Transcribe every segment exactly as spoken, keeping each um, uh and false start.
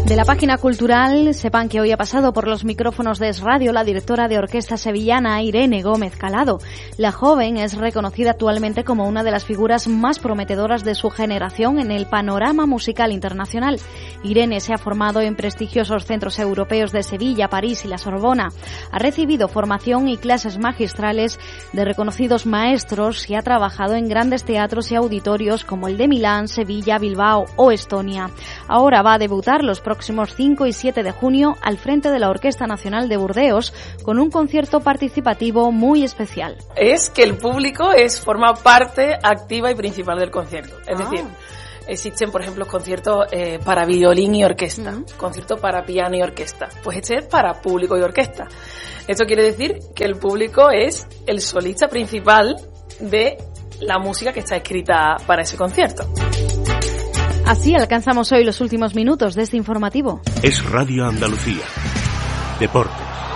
De la página cultural, sepan que hoy ha pasado por los micrófonos de Es Radio la directora de orquesta sevillana Irene Gómez Calado. La joven es reconocida actualmente como una de las figuras más prometedoras de su generación en el panorama musical internacional. Irene se ha formado en prestigiosos centros europeos de Sevilla, París y la Sorbona. Ha recibido formación y clases magistrales de reconocidos maestros y ha trabajado en grandes teatros y auditorios como el de Milán, Sevilla, Bilbao o Estonia. Ahora va a debutar los próximos próximos cinco y siete de junio al frente de la Orquesta Nacional de Burdeos con un concierto participativo muy especial. Es que el público es forma parte activa y principal del concierto. Es ah. decir, existen, por ejemplo, conciertos eh, para violín y orquesta, uh-huh. conciertos para piano y orquesta. Pues este es para público y orquesta. Esto quiere decir que el público es el solista principal de la música que está escrita para ese concierto. Así alcanzamos hoy los últimos minutos de este informativo. Es Radio Andalucía. Deportes.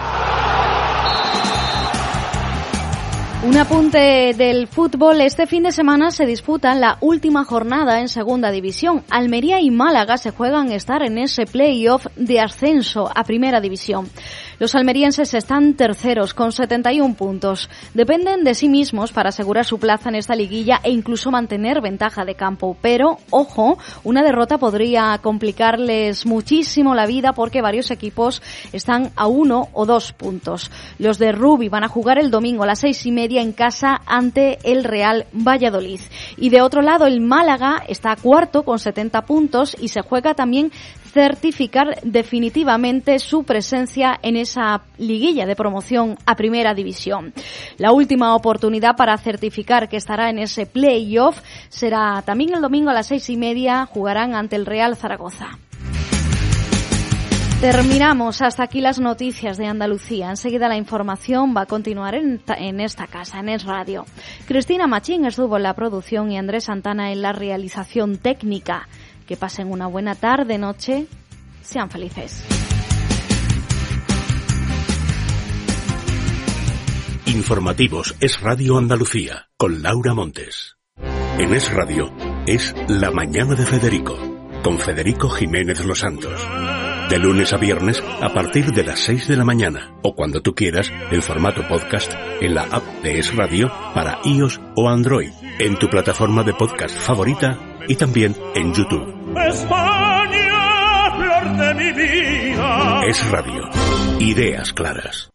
Un apunte del fútbol. Este fin de semana se disputa la última jornada en Segunda División. Almería y Málaga se juegan estar en ese play-off de ascenso a Primera División. Los almerienses están terceros con setenta y un puntos. Dependen de sí mismos para asegurar su plaza en esta liguilla e incluso mantener ventaja de campo. Pero, ojo, una derrota podría complicarles muchísimo la vida porque varios equipos están a uno o dos puntos. Los de Rubi van a jugar el domingo a las seis y media en casa ante el Real Valladolid. Y de otro lado, el Málaga está cuarto con setenta puntos y se juega también certificar definitivamente su presencia en esa liguilla de promoción a Primera División. La última oportunidad para certificar que estará en ese play-off será también el domingo a las seis y media, jugarán ante el Real Zaragoza. Terminamos. Hasta aquí las noticias de Andalucía. Enseguida la información va a continuar en, en esta casa, en Es Radio. Cristina Machín estuvo en la producción y Andrés Santana en la realización técnica. Que pasen una buena tarde, noche. Sean felices. Informativos Es Radio Andalucía, con Laura Montes. En Es Radio es La Mañana de Federico, con Federico Jiménez Los Santos. De lunes a viernes a partir de las seis de la mañana o cuando tú quieras en formato podcast en la app de Es Radio para iOS o Android, en tu plataforma de podcast favorita y también en YouTube. España, flor de mi vida. Es Radio. Ideas claras.